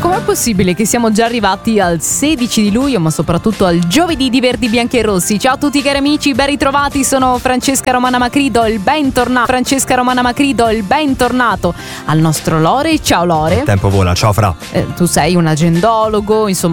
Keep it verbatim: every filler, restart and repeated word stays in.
com'è possibile che siamo già arrivati al sedici di luglio, ma soprattutto al giovedì di Verdi, Bianchi e Rossi? Ciao a tutti cari amici, ben ritrovati, sono Francesca Romana Macri, do il bentornato. Francesca Romana Macri, do il bentornato al nostro Lore. Ciao Lore. Il tempo vola, ciao Fra. Eh, tu sei un agendologo, insomma